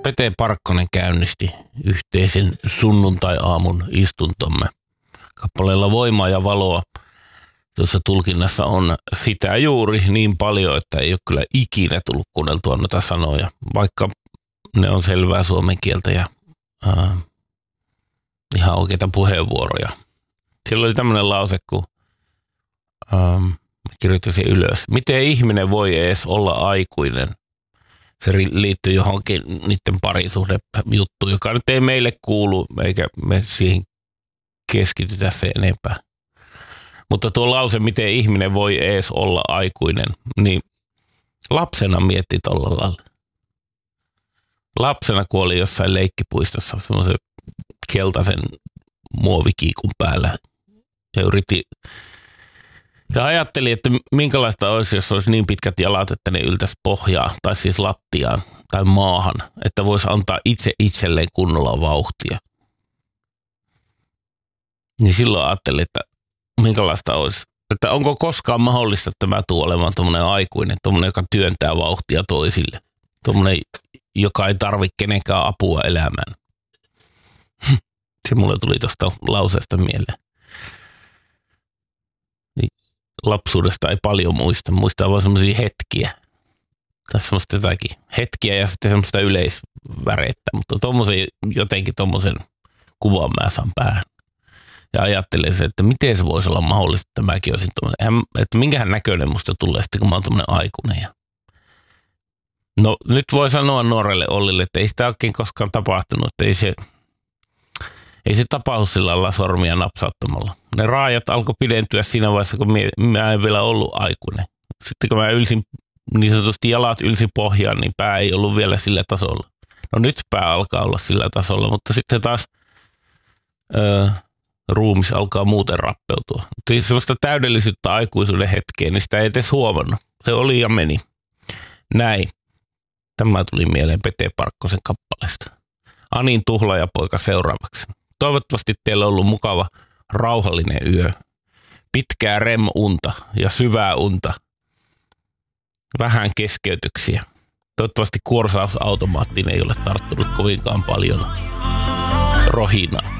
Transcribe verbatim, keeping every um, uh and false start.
Pete Parkkonen käynnisti yhteisen sunnuntai-aamun istuntomme kappaleella Voimaa ja valoa. Tuossa tulkinnassa on sitä juuri niin paljon, että ei ole kyllä ikinä tullut kuunneltua noita sanoja, vaikka ne on selvää suomen kieltä ja ää, ihan oikeita puheenvuoroja. Siellä oli tämmöinen lause, kun ää, kirjoitin sen ylös. Miten ihminen voi edes olla aikuinen? Se liittyy johonkin niiden parisuhdejuttuun, joka nyt ei meille kuulu, eikä me siihen keskitytä se enempää. Mutta tuo lause, miten ihminen voi edes olla aikuinen, niin lapsena mietti tuolla lailla. Lapsena, kun oli jossain leikkipuistossa semmoisen keltaisen muovikiikun päällä ja yritti ja ajattelin, että minkälaista olisi, jos olisi niin pitkät jalat, että ne yltäisi pohjaa tai siis lattiaan tai maahan, että voisi antaa itse itselleen kunnolla vauhtia. Niin silloin ajattelin, että minkälaista olisi, että onko koskaan mahdollista tämä tuo olemaan tuommoinen aikuinen, tuommoinen, joka työntää vauhtia toisille, tuommoinen, joka ei tarvitse kenenkään apua elämään. Se mulle tuli tuosta lauseesta mieleen. Lapsuudesta ei paljon muista. Muistaa vaan semmoisia hetkiä. Tai semmoista jotakin hetkiä ja sitten semmoista yleisvärettä. Mutta tommosen, jotenkin tommosen kuvan mä saan päähän. Ja ajattelen se, että miten se voisi olla mahdollista, että mäkin olisin tommoinen. Että minkähän näköinen musta tulee sitten, kun mä oon tommonen aikuinen. No nyt voi sanoa nuorelle Ollille, että ei sitä oikein koskaan tapahtunut. Että ei se, ei se tapahdu sillä lailla sormia napsauttamalla. Ne raajat alkoi pidentyä siinä vaiheessa, kun mä en vielä ollut aikuinen. Sitten kun mä ylsin, niin sanotusti jalat ylsi pohjaan, niin pää ei ollut vielä sillä tasolla. No nyt pää alkaa olla sillä tasolla, mutta sitten taas öö, ruumis alkaa muuten rappeutua. Siis sellaista täydellisyyttä aikuisuuden hetkeen, niin sitä ei edes huomannut. Se oli ja meni. Näin. Tämä tuli mieleen Pete Parkkosen kappaleesta. Anin tuhlaajapoika seuraavaksi. Toivottavasti teillä on ollut mukava rauhallinen yö. Pitkää R E M-unta ja syvää unta. Vähän keskeytyksiä. Toivottavasti kuorsausautomaattiin ei ole tarttunut kovinkaan paljon rohinaa.